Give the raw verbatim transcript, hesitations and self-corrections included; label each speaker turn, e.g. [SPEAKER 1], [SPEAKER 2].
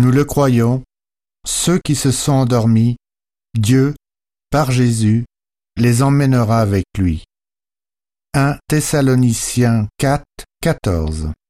[SPEAKER 1] Nous le croyons, ceux qui se sont endormis, Dieu, par Jésus, les emmènera avec lui. un Thessaloniciens quatre, quatorze.